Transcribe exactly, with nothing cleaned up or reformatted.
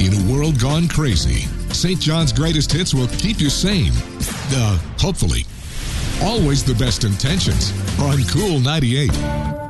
In a world gone crazy, Saint John's Greatest Hits will keep you sane. Uh, hopefully. Always the best intentions on Cool ninety-eight.